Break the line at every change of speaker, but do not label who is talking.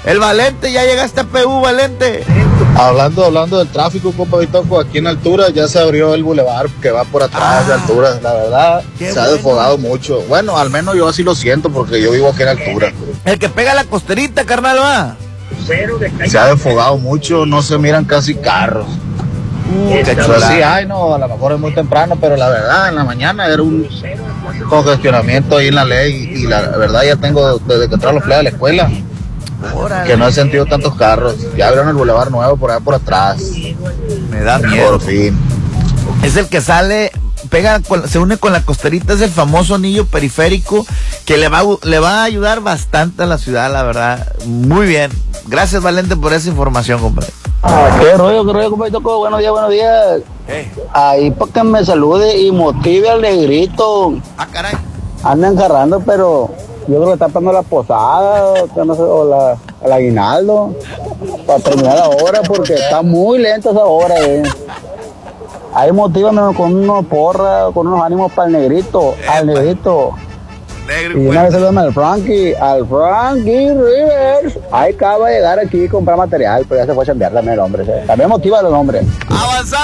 El Valente, ya llegaste a PU, Valente.
Hablando del tráfico, compa Bitoco, aquí en altura ya se abrió el bulevar que va por atrás de altura. La verdad, se ha desfogado mucho. Bueno, al menos yo así lo siento porque yo vivo aquí en altura.
El que pega la costerita, carnal, va.
Se ha desfogado mucho, no se miran casi carros.
Qué
Pues
chulada.
sí, ay, no, a lo mejor es muy temprano, pero la verdad, en la mañana era un congestionamiento ahí en la ley y la verdad ya tengo, desde que entré a los play a la escuela,
Órale.
que no he sentido tantos carros. Ya abrieron el bulevar nuevo por allá por atrás.
Me da miedo.
Por fin.
Es el que sale, se une con la costerita, es el famoso anillo periférico que le va a ayudar bastante a la ciudad, la verdad. Muy bien. Gracias, Valente, por esa información, compadre.
¿Qué rollo, compadre Toco? Buenos días. Ahí para que me salude y motive al negrito.
Ah, caray.
Anda enjarrando, pero yo creo que está pagando la posada o el aguinaldo para terminar la obra porque está muy lenta esa obra. Ahí motívame con unos porras, con unos ánimos para el negrito, al negrito.
Negro,
Y una vez saludame al Frankie Rivers. Ahí acaba de llegar aquí a comprar material, pero ya se fue a chambear también el hombre. También motiva al hombre.
Avanzamos.